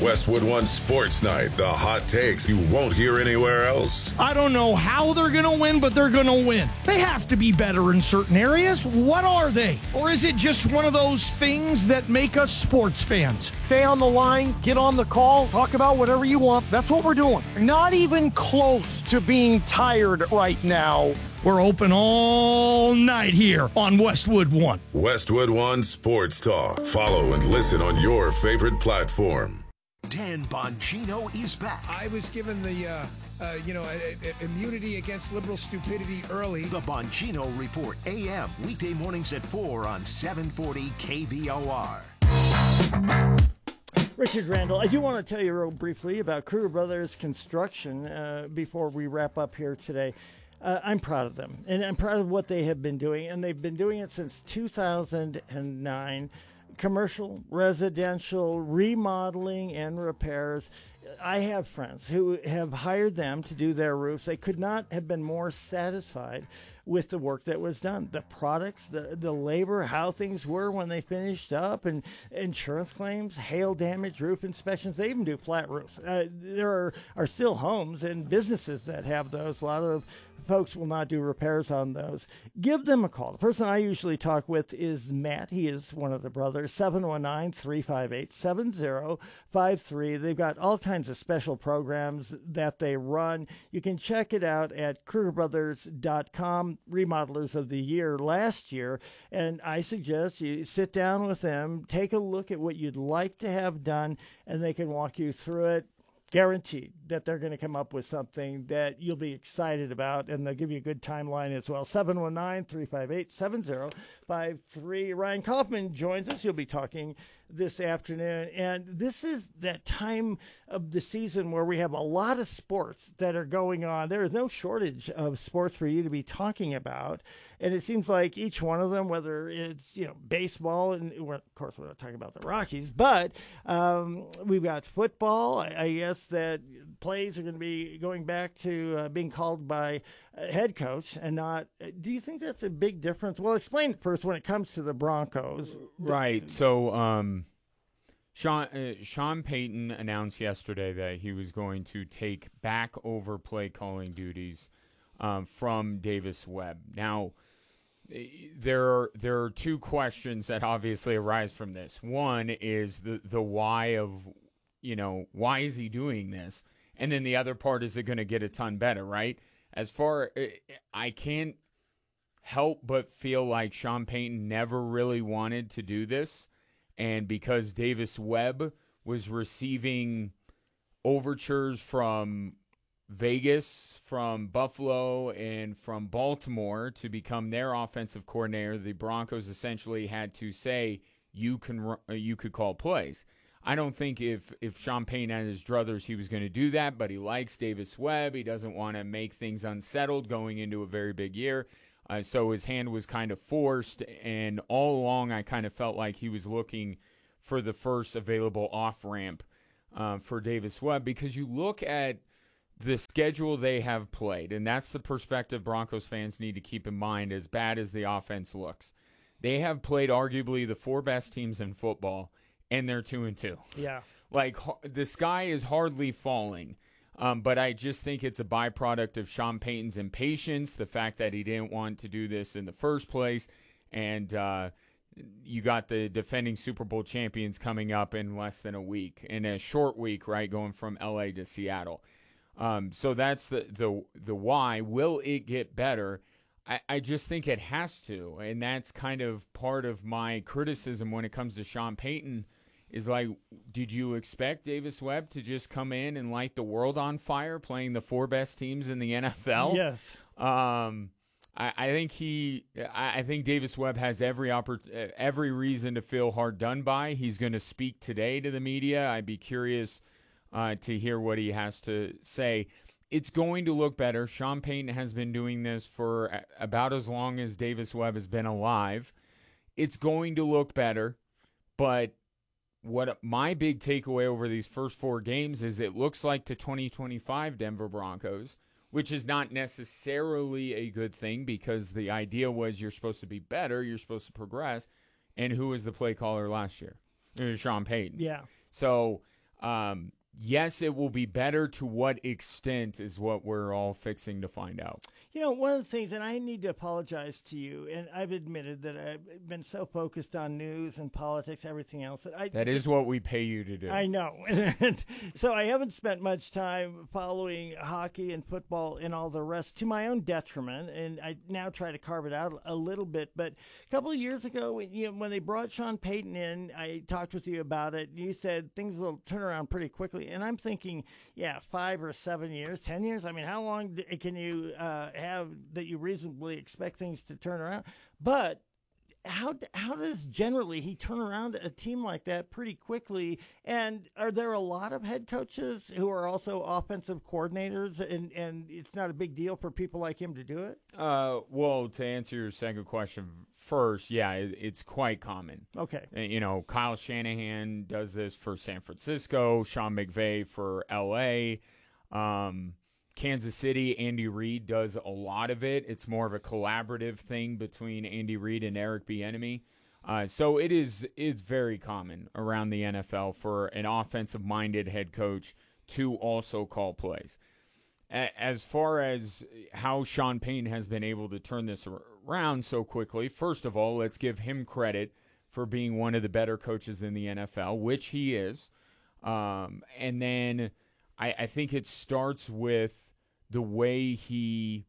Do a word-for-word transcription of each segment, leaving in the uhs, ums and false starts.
Westwood One Sports Night, the hot takes you won't hear anywhere else. I don't know how they're going to win, but they're going to win. They have to be better in certain areas. What are they? Or is it just one of those things that make us sports fans? Stay on the line, get on the call, talk about whatever you want. That's what we're doing. Not even close to being tired right now. We're open all night here on Westwood One. Westwood One Sports Talk. Follow and listen on your favorite platform. Dan Bongino is back. I was given the, uh, uh, you know, a, a, immunity against liberal stupidity early. The Bongino Report, A M, weekday mornings at four on seven forty K V O R. Richard Randall, I do want to tell you real briefly about Kruger Brothers Construction uh, before we wrap up here today. Uh, I'm proud of them, and I'm proud of what they have been doing, and they've been doing it since two thousand nine. Commercial, residential, remodeling, and repairs. I have friends who have hired them to do their roofs. They could not have been more satisfied with the work that was done. The products, the, the labor, how things were when they finished up, and insurance claims, hail damage, roof inspections. They even do flat roofs. Uh, there are, are still homes and businesses that have those. A lot of folks will not do repairs on those. Give them a call. The person I usually talk with is Matt. He is one of the brothers. seven one nine, three five eight, seven zero five three. They've got all kinds of special programs that they run. You can check it out at Kruger Brothers dot com. Remodelers of the Year last year, and I suggest you sit down with them, take a look at what you'd like to have done, and they can walk you through it. Guaranteed that they're going to come up with something that you'll be excited about, and they'll give you a good timeline as well. seven one nine, three five eight, seven zero five three. Ryan Kaufman joins us. You'll be talking this afternoon, and this is that time of the season where we have a lot of sports that are going on. There is no shortage of sports for you to be talking about, and it seems like each one of them, whether it's, you know, baseball, and we're, of course we're not talking about the Rockies, but um, we've got football. I, I guess that plays are going to be going back to uh, being called by a head coach and not. Do you think that's a big difference? Well, explain it first when it comes to the Broncos. Right. So um, Sean, uh, Sean Payton announced yesterday that he was going to take back over play calling duties um, from Davis Webb. Now, there are, there are two questions that obviously arise from this. One is the, the why of, you know, why is he doing this? And then the other part, is it going to get a ton better, right? As far, I can't help but feel like Sean Payton never really wanted to do this. And because Davis Webb was receiving overtures from Vegas, from Buffalo, and from Baltimore to become their offensive coordinator, the Broncos essentially had to say, you can you could call plays. I don't think if, if Sean Payton had his druthers, he was going to do that, but he likes Davis Webb. He doesn't want to make things unsettled going into a very big year. Uh, so his hand was kind of forced, and all along I kind of felt like he was looking for the first available off-ramp uh, for Davis Webb, because you look at the schedule they have played, and that's the perspective Broncos fans need to keep in mind, as bad as the offense looks. They have played arguably the four best teams in football, and they're two and two. Yeah. Like, the sky is hardly falling. Um, but I just think it's a byproduct of Sean Payton's impatience, the fact that he didn't want to do this in the first place. And uh, you got the defending Super Bowl champions coming up in less than a week, in a short week, right, going from L A to Seattle. Um, so that's the, the, the why. Will it get better? I, I just think it has to. And that's kind of part of my criticism when it comes to Sean Payton. Is like, did you expect Davis Webb to just come in and light the world on fire playing the four best teams in the N F L? Yes. Um, I, I think he, I, I think Davis Webb has every oppor- every reason to feel hard done by. He's going to speak today to the media. I'd be curious uh, to hear what he has to say. It's going to look better. Sean Payton has been doing this for about as long as Davis Webb has been alive. It's going to look better, but what my big takeaway over these first four games is it looks like the twenty twenty-five Denver Broncos, which is not necessarily a good thing, because the idea was you're supposed to be better, you're supposed to progress. And who was the play caller last year? It was Sean Payton. Yeah. So Um, yes, it will be better. To what extent is what we're all fixing to find out. You know, one of the things, and I need to apologize to you, and I've admitted that I've been so focused on news and politics, everything else, that I That is what we pay you to do. I know. And so I haven't spent much time following hockey and football and all the rest, to my own detriment, and I now try to carve it out a little bit. But a couple of years ago, when, you know, when they brought Sean Payton in, I talked with you about it. You said things will turn around pretty quickly. And I'm thinking, yeah, five or seven years, ten years? I mean, how long can you uh, have that you reasonably expect things to turn around? But how how does generally he turn around a team like that pretty quickly? And are there a lot of head coaches who are also offensive coordinators, and, and it's not a big deal for people like him to do it? Uh, well, to answer your second question first, yeah, it, it's quite common. Okay. Uh, You know, Kyle Shanahan does this for San Francisco, Sean McVay for L A, um, Kansas City, Andy Reid does a lot of it. It's more of a collaborative thing between Andy Reid and Eric Bieniemy. Uh, so it is it's very common around the N F L for an offensive-minded head coach to also call plays. A- as far as how Sean Payton has been able to turn this around so quickly, first of all, let's give him credit for being one of the better coaches in the N F L, which he is. Um, and then I, I think it starts with the way he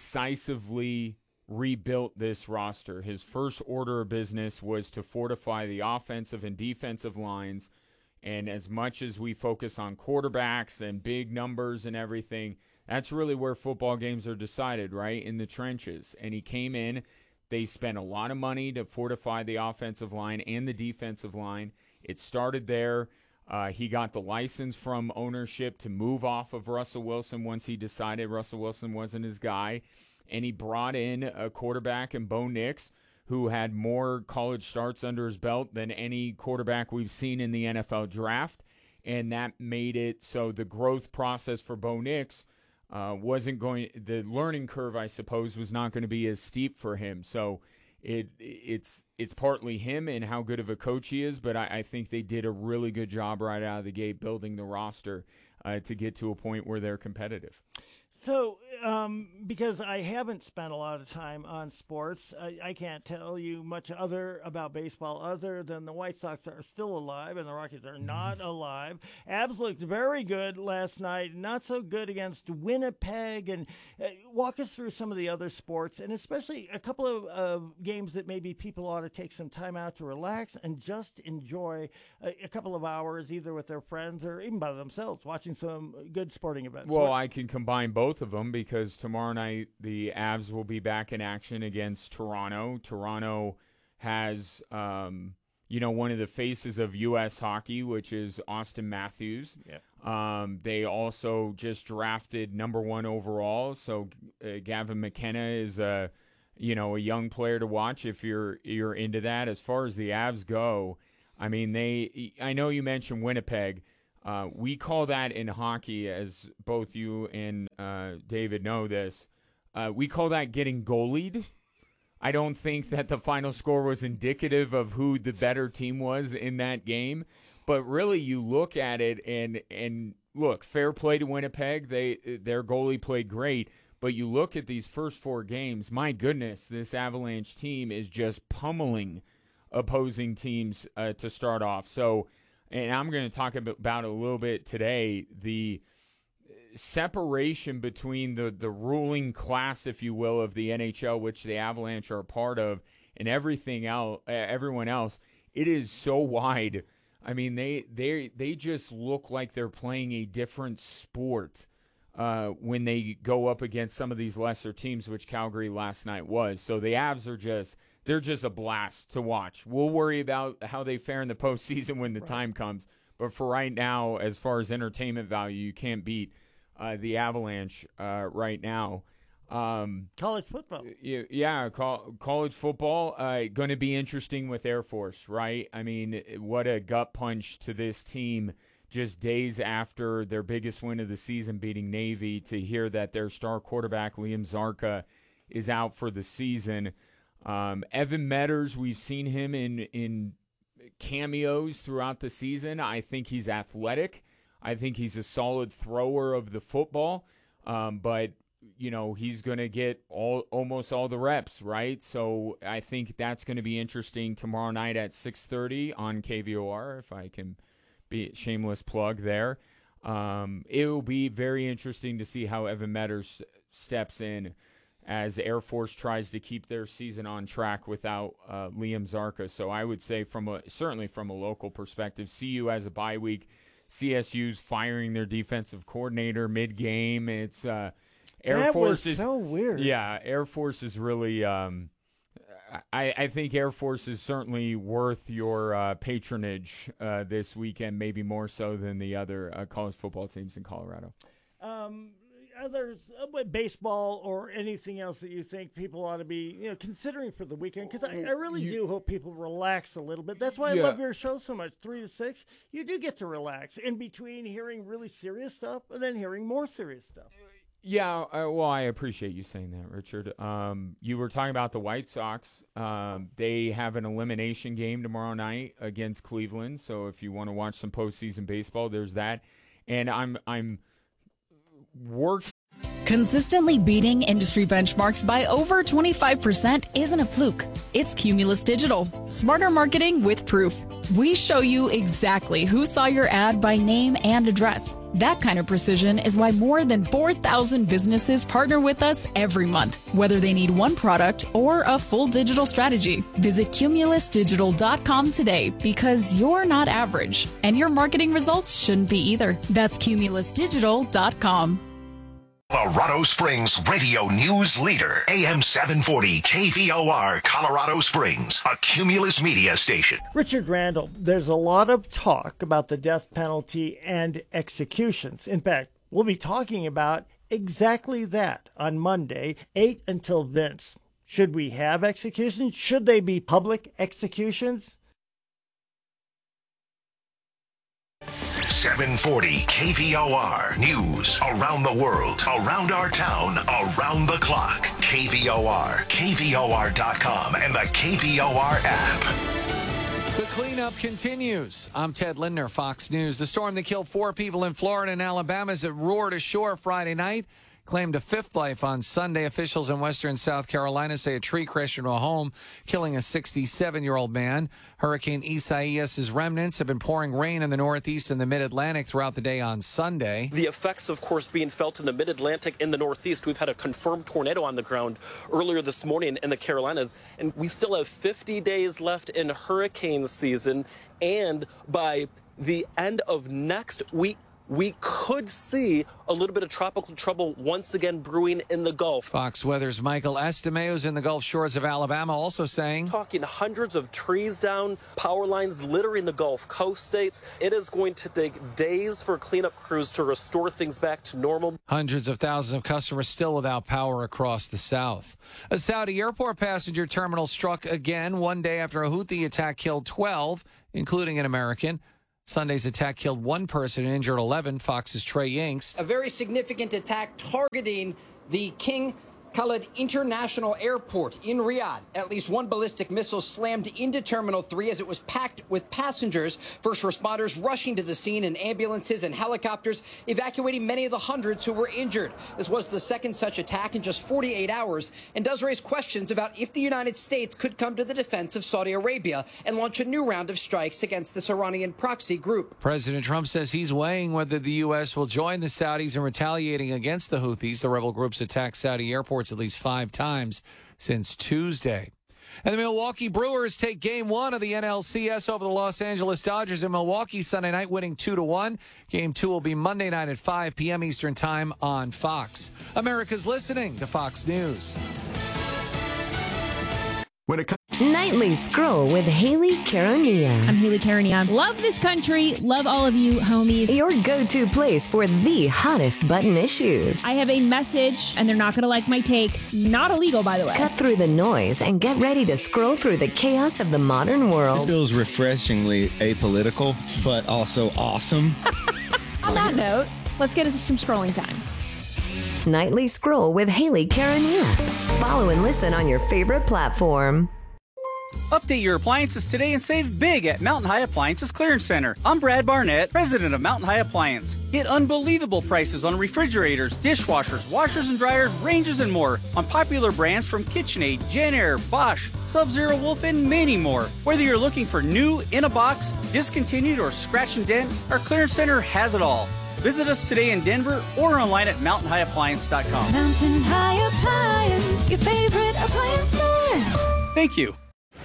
decisively rebuilt this roster. His first order of business was to fortify the offensive and defensive lines. And as much as we focus on quarterbacks and big numbers and everything, that's really where football games are decided, right? In the trenches. And he came in, they spent a lot of money to fortify the offensive line and the defensive line. It started there. Uh, he got the license from ownership to move off of Russell Wilson once he decided Russell Wilson wasn't his guy. And he brought in a quarterback in Bo Nix, who had more college starts under his belt than any quarterback we've seen in the N F L draft. And that made it so the growth process for Bo Nix uh, wasn't going, the learning curve, I suppose, was not going to be as steep for him. So It it's it's partly him and how good of a coach he is, but I, I think they did a really good job right out of the gate building the roster uh, to get to a point where they're competitive. So, um, because I haven't spent a lot of time on sports, I, I can't tell you much other about baseball other than the White Sox are still alive and the Rockies are not alive. Abs looked very good last night, not so good against Winnipeg. And uh, walk us through some of the other sports, and especially a couple of uh, games that maybe people ought to take some time out to relax and just enjoy a, a couple of hours, either with their friends or even by themselves, watching some good sporting events. Well, What- I can combine both. Both of them, because tomorrow night the Avs will be back in action against Toronto. Toronto has, um, you know, one of the faces of U S hockey, which is Austin Matthews. Yeah. Um, they also just drafted number one overall, so uh, Gavin McKenna is a, you know, a young player to watch if you're you're into that. As far as the Avs go, I mean, they. I know you mentioned Winnipeg. Uh, we call that in hockey, as both you and uh, David know this, uh, we call that getting goalied. I don't think that the final score was indicative of who the better team was in that game. But really, you look at it, and and look, fair play to Winnipeg. They their goalie played great. But you look at these first four games, my goodness, this Avalanche team is just pummeling opposing teams uh, to start off. So, and I'm going to talk about it a little bit today, the separation between the, the ruling class, if you will, of the N H L, which the Avalanche are a part of, and everything else, everyone else, it is so wide. I mean, they they they just look like they're playing a different sport uh, when they go up against some of these lesser teams, which Calgary last night was. So the Avs are just they're just a blast to watch. We'll worry about how they fare in the postseason when the right. time comes. But for right now, as far as entertainment value, you can't beat uh, the Avalanche uh, right now. Um, college football. Yeah, co- college football uh, going to be interesting with Air Force, right? I mean, what a gut punch to this team just days after their biggest win of the season, beating Navy, to hear that their star quarterback, Liam Zarka, is out for the season. Um, Evan Metters, we've seen him in, in cameos throughout the season. I think he's athletic. I think he's a solid thrower of the football. Um, but, you know, he's going to get all almost all the reps, right? So I think that's going to be interesting tomorrow night at six thirty on K V O R, if I can be shameless plug there. Um, it will be very interesting to see how Evan Metters steps in as Air Force tries to keep their season on track without uh, Liam Zarka. So I would say from a certainly from a local perspective, C U has a bye week. C S U's firing their defensive coordinator mid-game. It's uh, Air that Force was is so weird. Yeah, Air Force is really. Um, I, I think Air Force is certainly worth your uh, patronage uh, this weekend, maybe more so than the other uh, college football teams in Colorado. Um, others, uh, baseball or anything else that you think people ought to be, you know, considering for the weekend? Because I, I really You- do hope people relax a little bit. That's why Yeah. I love your show so much. Three to six, you do get to relax in between hearing really serious stuff and then hearing more serious stuff. Yeah, uh, well, I appreciate you saying that, Richard. Um, you were talking about the White Sox. Um, they have an elimination game tomorrow night against Cleveland. So if you want to watch some postseason baseball, there's that. And I'm I'm working. Consistently beating industry benchmarks by over twenty-five percent isn't a fluke. It's Cumulus Digital. Smarter marketing with proof. We show you exactly who saw your ad by name and address. That kind of precision is why more than four thousand businesses partner with us every month, whether they need one product or a full digital strategy. Visit cumulus digital dot com today because you're not average, and your marketing results shouldn't be either. That's cumulus digital dot com. Colorado Springs radio news leader, A M seven forty K V O R, Colorado Springs, a Cumulus media station. Richard Randall, there's a lot of talk about the death penalty and executions. In fact, we'll be talking about exactly that on Monday, eight until Vince. Should we have executions? Should they be public executions? seven forty K V O R. News around the world, around our town, around the clock. K V O R, K V O R dot com, and the K V O R app. The cleanup continues. I'm Ted Lindner, Fox News. The storm that killed four people in Florida and Alabama as it roared ashore Friday night claimed a fifth life on Sunday. Officials in western South Carolina say a tree crashed into a home, killing a sixty-seven-year-old man. Hurricane Isaias's remnants have been pouring rain in the Northeast and the Mid-Atlantic throughout the day on Sunday. The effects, of course, being felt in the Mid-Atlantic and the Northeast. We've had a confirmed tornado on the ground earlier this morning in the Carolinas, and we still have fifty days left in hurricane season. And by the end of next week, we could see a little bit of tropical trouble once again brewing in the Gulf. Fox Weather's Michael Estimeo is in the Gulf shores of Alabama, also saying, Talking hundreds of trees down, power lines littering the Gulf Coast states. It is going to take days for cleanup crews to restore things back to normal. Hundreds of thousands of customers still without power across the South. A Saudi airport passenger terminal struck again one day after a Houthi attack killed twelve, including an American. Sunday's attack killed one person and injured eleven. Fox's Trey Yingst. A very significant attack targeting the King Khalid International Airport in Riyadh. At least one ballistic missile slammed into Terminal three as it was packed with passengers. First responders rushing to the scene in ambulances and helicopters, evacuating many of the hundreds who were injured. This was the second such attack in just forty-eight hours and does raise questions about if the United States could come to the defense of Saudi Arabia and launch a new round of strikes against this Iranian proxy group. President Trump says he's weighing whether the U S will join the Saudis in retaliating against the Houthis. The rebel groups attacked Saudi airports at least five times since Tuesday. And the Milwaukee Brewers take game one of the N L C S over the Los Angeles Dodgers in Milwaukee Sunday night, winning two to one. Game two will be Monday night at five p.m. Eastern Time on Fox. America's listening to Fox News. When it Nightly Scroll with Haley Karania. I'm Haley Karania. Love this country. Love all of you, homies. Your go-to place for the hottest button issues. I have a message, and they're not going to like my take. Not illegal, by the way. Cut through the noise and get ready to scroll through the chaos of the modern world. This feels refreshingly apolitical, but also awesome. On that note, let's get into some scrolling time. Nightly Scroll with Haley Karania. Follow and listen on your favorite platform. Update your appliances today and save big at Mountain High Appliances Clearance Center. I'm Brad Barnett, president of Mountain High Appliance. Get unbelievable prices on refrigerators, dishwashers, washers and dryers, ranges, and more on popular brands from KitchenAid, JennAir, Bosch, Sub-Zero Wolf, and many more. Whether you're looking for new, in a box, discontinued, or scratch and dent, our Clearance Center has it all. Visit us today in Denver or online at mountain high appliance dot com. Mountain High Appliance, your favorite appliance store. Thank you.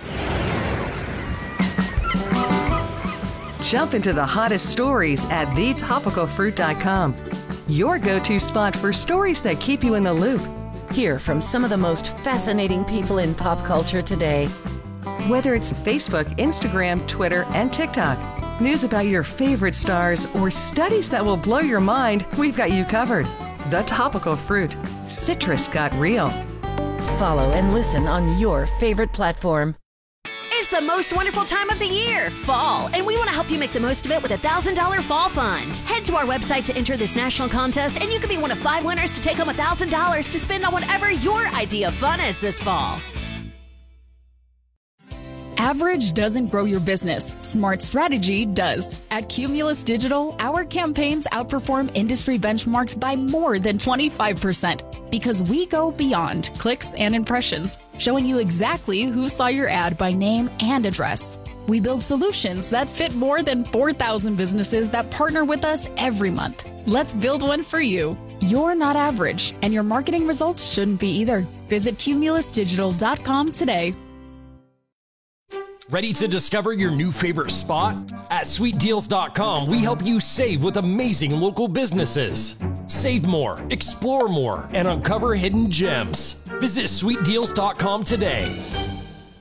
Jump into the hottest stories at the topical fruit dot com. Your go-to spot for stories that keep you in the loop. Hear from some of the most fascinating people in pop culture today. Whether it's Facebook, Instagram, Twitter, and TikTok, news about your favorite stars, or studies that will blow your mind, we've got you covered. The Topical Fruit. Citrus got real. Follow and listen on your favorite platform. It's the most wonderful time of the year, fall, and we want to help you make the most of it with a one thousand dollars Fall Fund. Head to our website to enter this national contest, and you could be one of five winners to take home one thousand dollars to spend on whatever your idea of fun is this fall. Average doesn't grow your business. Smart strategy does. At Cumulus Digital, our campaigns outperform industry benchmarks by more than twenty-five percent because we go beyond clicks and impressions, showing you exactly who saw your ad by name and address. We build solutions that fit more than four thousand businesses that partner with us every month. Let's build one for you. You're not average, and your marketing results shouldn't be either. Visit cumulus digital dot com today. Ready to discover your new favorite spot? At sweet deals dot com, we help you save with amazing local businesses. Save more, explore more, and uncover hidden gems. Visit sweet deals dot com today.